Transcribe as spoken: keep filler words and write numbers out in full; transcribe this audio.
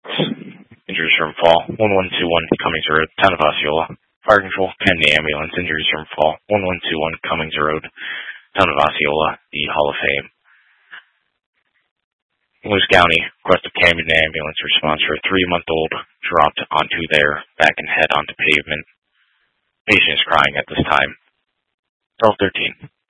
Injuries from fall, one one two one Cummings Road, Town of Osceola. Fire control, Kennedy Ambulance. Injuries from fall, one one two one Cummings Road, Town of Osceola, the Hall of Fame. Lewis County, requested Camden Ambulance response for a three-month-old dropped onto their back and head onto pavement. Patient is crying at this time. twelve thirteen.